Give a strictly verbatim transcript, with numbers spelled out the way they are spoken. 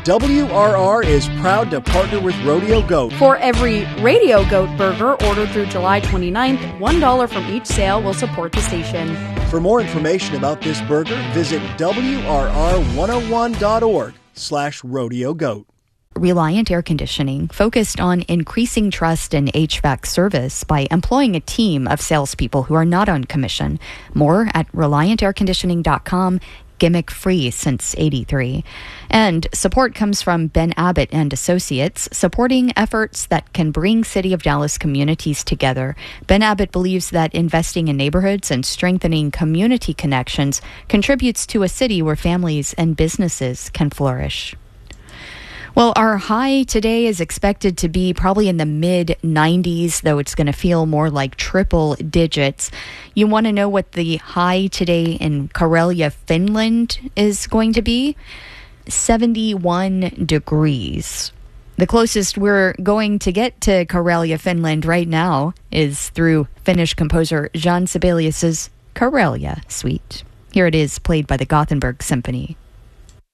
W R R is proud to partner with Rodeo Goat. For every Radio Goat burger ordered through July twenty-ninth, one dollar from each sale will support the station. For more information about this burger, visit W R R one oh one dot org slash rodeo goat. Reliant Air Conditioning focused on increasing trust in H V A C service by employing a team of salespeople who are not on commission. More at reliant air conditioning dot com. Gimmick free since eighty-three. And support comes from Ben Abbott and Associates, supporting efforts that can bring City of Dallas communities together. Ben Abbott believes that investing in neighborhoods and strengthening community connections contributes to a city where families and businesses can flourish. Well, our high today is expected to be probably in the mid nineties, though it's going to feel more like triple digits. You want to know what the high today in Karelia, Finland is going to be? seventy-one degrees. The closest we're going to get to Karelia, Finland right now is through Finnish composer Jean Sibelius's Karelia Suite. Here it is, played by the Gothenburg Symphony.